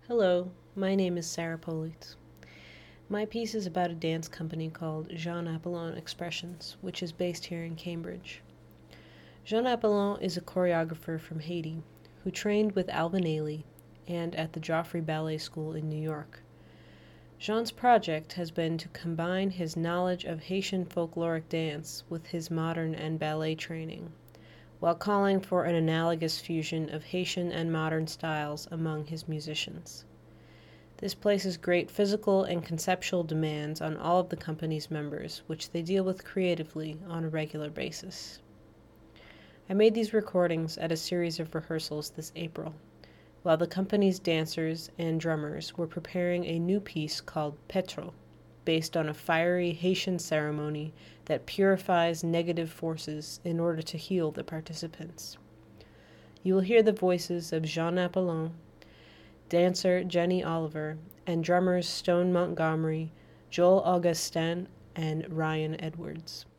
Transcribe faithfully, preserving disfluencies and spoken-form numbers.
Hello, my name is Sarah Politz. My piece is about a dance company called Jean Apollon Expressions, which is based here in Cambridge. Jean Apollon is a choreographer from Haiti who trained with Alvin Ailey and at the Joffrey Ballet School in New York. Jean's project has been to combine his knowledge of Haitian folkloric dance with his modern and ballet training, while calling for an analogous fusion of Haitian and modern styles among his musicians. This places great physical and conceptual demands on all of the company's members, which they deal with creatively on a regular basis. I made these recordings at a series of rehearsals this April, while the company's dancers and drummers were preparing a new piece called Petro, based on a fiery Haitian ceremony that purifies negative forces in order to heal the participants. You will hear the voices of Jean Apollon, dancer Jenny Oliver, and drummers Stone Montgomery, Joel Augustin, and Ryan Edwards.